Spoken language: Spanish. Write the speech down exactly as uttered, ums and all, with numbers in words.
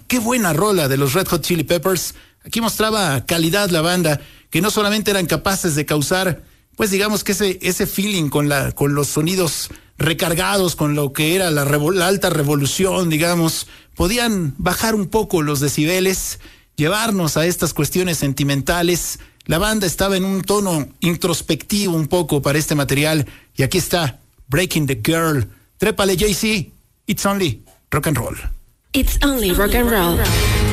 qué buena rola de los Red Hot Chili Peppers. Aquí mostraba calidad la banda, que no solamente eran capaces de causar, pues digamos que ese, ese feeling con la, con los sonidos recargados, con lo que era la, revo, la alta revolución, digamos, podían bajar un poco los decibeles, llevarnos a estas cuestiones sentimentales. La banda estaba en un tono introspectivo un poco para este material, y aquí está, Breaking the Girl. Trépale, Jay-Z, it's only rock and roll. It's only rock and roll.